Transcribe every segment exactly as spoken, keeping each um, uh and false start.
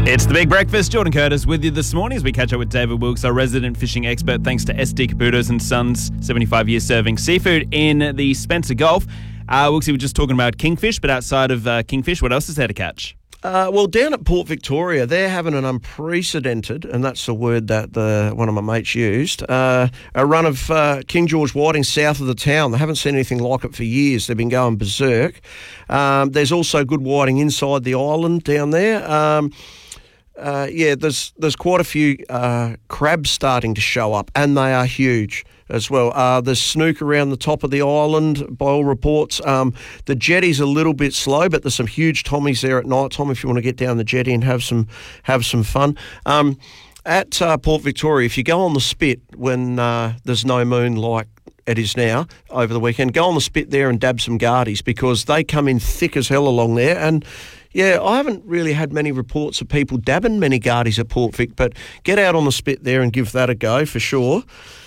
It's The Big Breakfast. Jordan Curtis with you this morning as we catch up with David Wilkes, our resident fishing expert, thanks to S D Caputos and Sons, seventy-five years serving seafood in the Spencer Gulf. Uh, Wilkes, we were just talking about kingfish, but outside of uh, kingfish, what else is there to catch? Uh, well, down at Port Victoria, they're having an unprecedented, and that's the word that the, one of my mates used, uh, a run of uh, King George whiting south of the town. They haven't seen anything like it for years. They've been going berserk. Um, there's also good whiting inside the island down there. Um, uh, yeah, there's there's quite a few uh, crabs starting to show up, and they are huge as well. Uh, there's snook around the top of the island, by all reports. Um, the jetty's a little bit slow, but there's some huge tommies there at night time if you want to get down the jetty and have some have some fun. Um, at uh, Port Victoria, if you go on the spit when uh, there's no moon like it is now over the weekend, go on the spit there and dab some gardies because they come in thick as hell along there. And yeah, I haven't really had many reports of people dabbing many gardies at Port Vic, but get out on the spit there and give that a go for sure.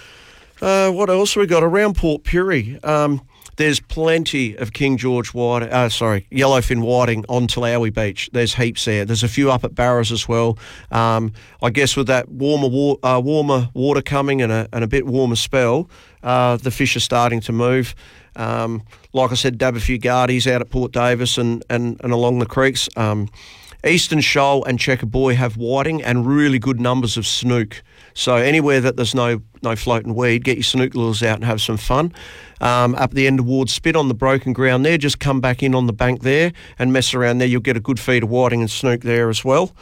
Uh, what else have we got around Port Pirie? Um, there's plenty of King George whiting, uh, sorry, yellowfin whiting on Talawi Beach. There's heaps there. There's a few up at Barrows as well. Um, I guess with that warmer wa- uh, warmer water coming and a, and a bit warmer spell, uh, the fish are starting to move. Um, like I said, dab a few gardies out at Port Davis and, and, and along the creeks. Um, Eastern Shoal and Checker Buoy have whiting and really good numbers of snook. So anywhere that there's no no floating weed, get your snook lures out and have some fun. Um, up the end of Ward Spit on the broken ground there, just come back in on the bank there and mess around there. You'll get a good feed of whiting and snook there as well.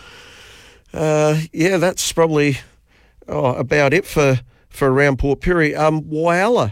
Uh, yeah, that's probably oh, about it for, for around Port Pirie. Um, Whyalla.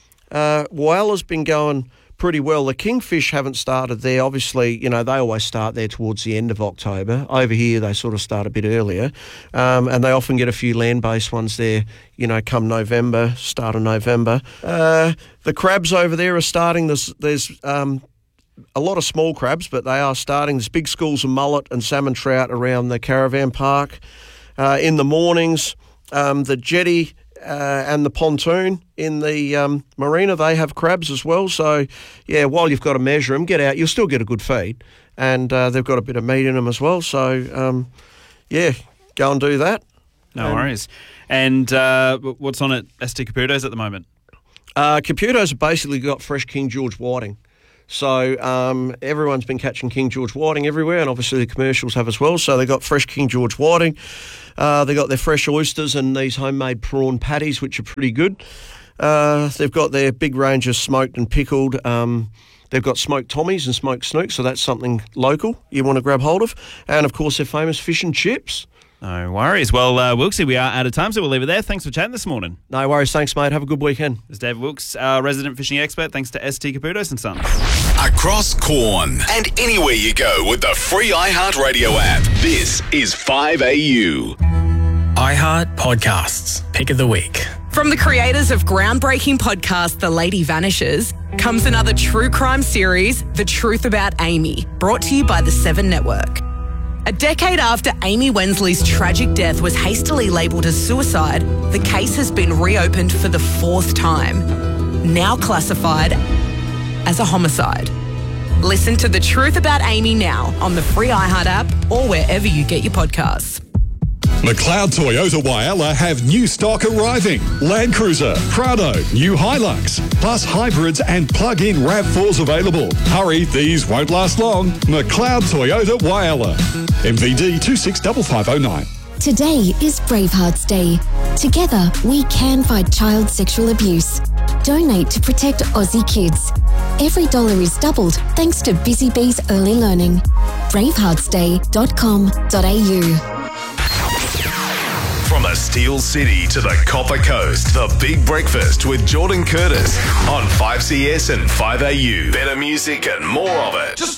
Uh, Whyalla's been going pretty well. The kingfish haven't started there. Obviously, you know, they always start there towards the end of October. Over here, they sort of start a bit earlier. Um, and they often get a few land-based ones there, you know, come November, start of November. Uh, the crabs over there are starting. There's, there's um, a lot of small crabs, but they are starting. There's big schools of mullet and salmon trout around the caravan park. Uh, in the mornings, um, the jetty Uh, and the pontoon in the um, marina, they have crabs as well. So, yeah, while you've got to measure them, get out, you'll still get a good feed. And uh, they've got a bit of meat in them as well. So, um, yeah, go and do that. No and, worries. And uh, what's on at S D Caputos at the moment? Uh, Caputos have basically got fresh King George whiting. So um, everyone's been catching King George whiting everywhere, and obviously the commercials have as well. So they got fresh King George whiting. Uh, they got their fresh oysters and these homemade prawn patties, which are pretty good. Uh, they've got their big range of smoked and pickled. Um, they've got smoked tommies and smoked snooks, so that's something local you want to grab hold of. And, of course, their famous fish and chips. No worries. Well, uh, Wilkesy, we are out of time, so we'll leave it there. Thanks for chatting this morning. No worries. Thanks, mate. Have a good weekend. This is David Wilkes, our resident fishing expert, thanks to S T Caputos and Sons. Across Corn and anywhere you go with the free iHeartRadio app. This is five A U. iHeart Podcasts. Pick of the week. From the creators of groundbreaking podcast The Lady Vanishes comes another true crime series, The Truth About Amy, brought to you by the Seven Network. A decade after Amy Wensley's tragic death was hastily labelled as suicide, the case has been reopened for the fourth time, now classified as a homicide. Listen to The Truth About Amy now on the free iHeart app or wherever you get your podcasts. McLeod Toyota Whyalla have new stock arriving. Land Cruiser, Prado, new Hilux, plus hybrids and plug-in RAV fours available. Hurry, these won't last long. McLeod Toyota Whyalla. M V D two six five five zero nine. Today is Bravehearts Day. Together, we can fight child sexual abuse. Donate to protect Aussie kids. Every dollar is doubled thanks to Busy Bees Early Learning. bravehearts day dot com dot a u. From the Steel City to the Copper Coast, the Big Breakfast with Jordan Curtis on five C S and five A U. Better music and more of it. Just